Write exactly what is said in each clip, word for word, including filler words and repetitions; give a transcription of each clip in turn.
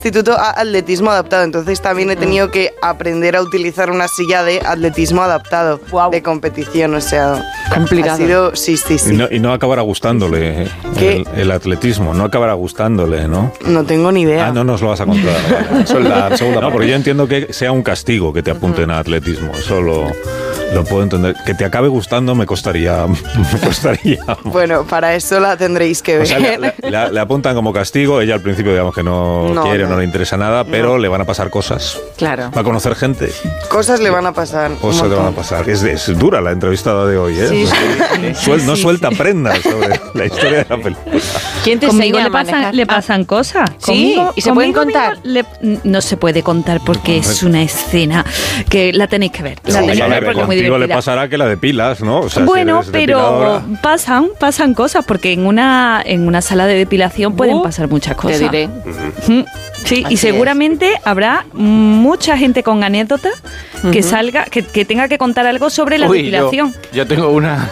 instituto a atletismo adaptado, entonces también he tenido que aprender a utilizar una silla de atletismo adaptado, wow. de competición, o sea, complicado. Ha sido, sí, sí, sí. Y no, y no acabará gustándole el, el atletismo, no acabará gustándole, ¿no? No tengo ni idea. Ah, no nos lo vas a contar. Vale. Eso es la segunda. No, porque yo entiendo que sea un castigo que te apunten uh-huh. a atletismo, eso lo, lo puedo entender. Que te acabe gustando me costaría, me costaría. Bueno, para eso la tendréis que ver. O sea, le, le, le apuntan como castigo, ella al principio digamos que no, no quiere, no. no le interesa nada, pero no. le van a pasar cosas. Claro. Va a conocer gente. Cosas le van a pasar. Cosas le van a pasar. Es, es dura la entrevistada de hoy, ¿eh? Sí, sí. Suel, no sí, suelta sí. prendas sobre la historia de la película. ¿Quién te Conmigo enseña le, a pasan, le pasan cosas. ¿Sí? Conmigo, ¿Y se pueden contar? Le, no se puede contar porque no, es una escena que la tenéis que ver. La no, tenéis que ver porque contigo es muy le pasará que la depilas, ¿no? O sea, bueno, si pero pasan, pasan cosas porque en una, en una sala de depilación pueden uh, pasar muchas cosas. Te diré. Uh-huh. Sí, Así y seguramente es. habrá mucha gente con anécdotas uh-huh. que salga, que, que tenga que contar algo sobre la Uy, depilación. Yo, yo tengo una...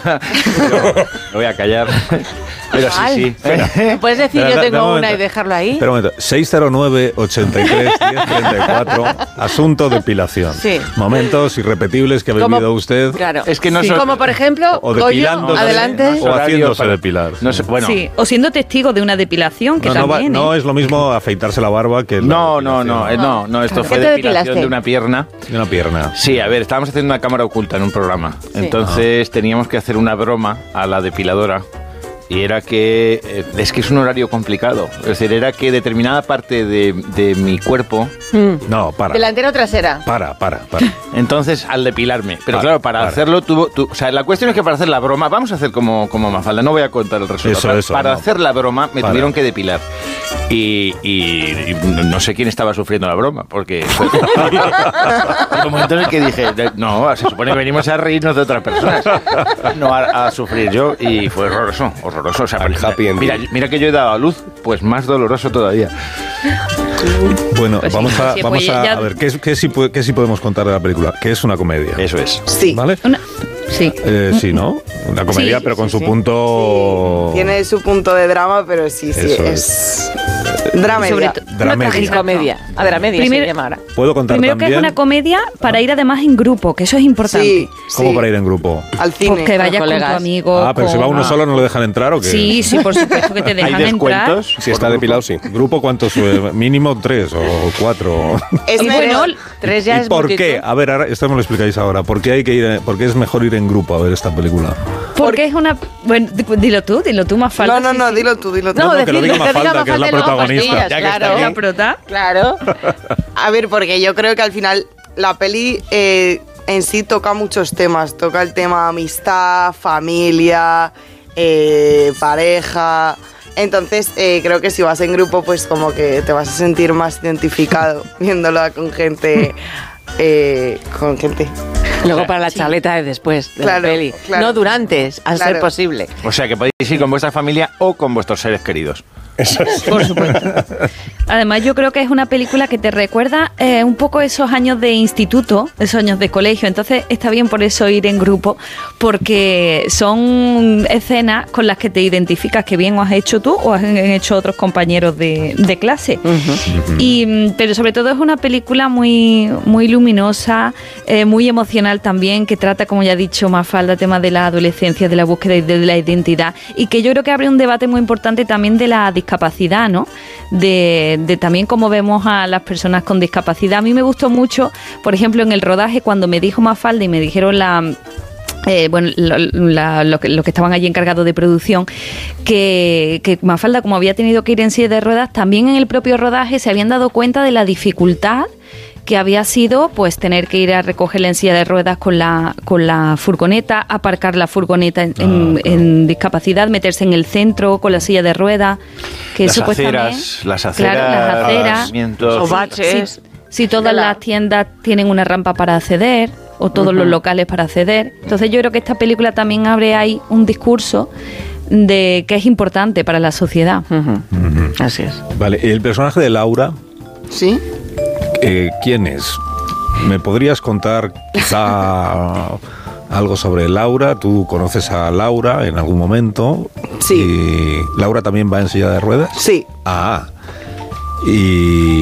no, me voy a callar. Pero sí, sí. Espera. ¿Puedes decir Espera, yo tengo un una momento. y dejarlo ahí? Espera un momento. seis cero nueve, ochenta y tres, diez treinta y cuatro. Asunto depilación. Sí. Momentos irrepetibles que ha Como, vivido usted. Claro. Es que no sí. son, Como por ejemplo, o depilándose, Goyo, adelante. o haciéndose para, depilar. No sé, bueno. Sí, o siendo testigo de una depilación, que no, no, también. va, no ¿eh? es lo mismo afeitarse la barba que la No, no, no, eh, no, no, esto fue depilación de una pierna. De una pierna. Sí, a ver, estábamos haciendo una cámara oculta en un programa. Sí. Entonces ah. teníamos que hacer una broma a la depiladora. Y era que, eh, es que es un horario complicado, es decir, era que determinada parte de, de mi cuerpo... Mm. No, para. ¿Delantera o trasera? Para, para, para. Entonces, al depilarme, pero para, claro, para, para. hacerlo tuvo... Tu, o sea, la cuestión es que para hacer la broma, vamos a hacer como, como Mafalda, no voy a contar el resultado. Eso, para eso, para no. hacer la broma me para. tuvieron que depilar. Y, y, y no sé quién estaba sufriendo la broma, porque fue un momento en el que dije, no, se supone que venimos a reírnos de otras personas, no a, a sufrir yo, y fue horroroso, horroroso. O sea, mira, mira que yo he dado a luz, pues más doloroso todavía. Bueno, pues vamos, sí, a, sí, vamos pues a, ya... a ver, ¿qué, qué, sí, ¿qué sí podemos contar de la película? Que es una comedia. Eso es. Sí. ¿Vale? Una... Sí. Eh, sí, ¿no? Una comedia, sí, pero con sí, su sí. punto... Sí. Tiene su punto de drama, pero sí, sí, Eso es... Dramedia. Una tragicomedia. A dramedia Primero, se llama ahora. ¿Puedo contar Primero también? que es una comedia para ir además en grupo, que eso es importante. Sí, ¿Cómo sí. para ir en grupo? Al cine. Pues que vayas con tu colegas. amigo. Ah, pero con... si va uno solo no lo dejan entrar ¿o qué? Sí, sí, por supuesto que te dejan ¿Hay entrar. descuentos? Si está depilado, sí. ¿Grupo cuántos? eh, Mínimo tres o cuatro. Es Y bueno, mejor- Tres ya ¿Y es por multitud. qué? A ver, ahora, esto me lo explicáis ahora. ¿Por qué, hay que ir, ¿Por qué es mejor ir en grupo a ver esta película? porque es una... Bueno, dilo tú, dilo tú, más falta. No, no, sí, no, sí. dilo tú, dilo tú. No, No, que lo decir, diga que diga Mafalda, que es la Mafalda, no, protagonista. pastillas, Ya que claro. está aquí. La prota. Claro. A ver, porque yo creo que al final la peli eh, en sí toca muchos temas. Toca el tema amistad, familia, eh, pareja. Entonces eh, creo que si vas en grupo pues como que te vas a sentir más identificado viéndola con gente... Eh, con gente. Luego para la charleta de después de Claro, la peli. claro. No durante, a Claro. ser posible. O sea, que podéis ir con vuestra familia o con vuestros seres queridos. Eso es. Por supuesto. Además, yo creo que es una película que te recuerda eh, un poco esos años de instituto, esos años de colegio. Entonces, está bien por eso ir en grupo, porque son escenas con las que te identificas, que bien o has hecho tú o han hecho otros compañeros de, de clase. Uh-huh. Y, pero sobre todo es una película muy, muy luminosa, eh, muy emocional también, que trata, como ya ha dicho Mafalda, temas de la adolescencia, de la búsqueda de, de la identidad, y que yo creo que abre un debate muy importante también de la discapacidad, ¿no? De, de también cómo vemos a las personas con discapacidad. A mí me gustó mucho, por ejemplo, en el rodaje, cuando me dijo Mafalda y me dijeron la... Eh, bueno, lo, la, lo, que, lo que estaban allí encargados de producción, que, que Mafalda, como había tenido que ir en silla de ruedas, también en el propio rodaje se habían dado cuenta de la dificultad que había sido pues tener que ir a recogerla en silla de ruedas con la con la furgoneta, aparcar la furgoneta en, ah, en, claro. en discapacidad, meterse en el centro con la silla de ruedas, que las supuestamente aceras, las aceras, claro, las aceras, o baches. Si, si todas las tiendas tienen una rampa para acceder o todos uh-huh. los locales para acceder. Entonces yo creo que esta película también abre ahí un discurso de que es importante para la sociedad. Uh-huh. Uh-huh. Así es. Vale, el personaje de Laura. ¿Sí? Eh, ¿Quién es? ¿Me podrías contar quizá algo sobre Laura? ¿Tú conoces a Laura en algún momento? Sí. ¿Y Laura también va en silla de ruedas? Sí. Ah. Y